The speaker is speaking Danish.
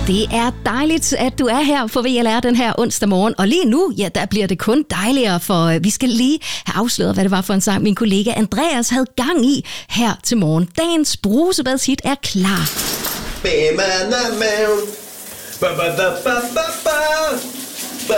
Det er dejligt, at du er her for VLR den her onsdag morgen. Og lige nu, ja, der bliver det kun dejligere, for vi skal lige have afsløret, hvad det var for en sang, min kollega Andreas havde gang i her til morgen. Dagens brusebadshit er klar.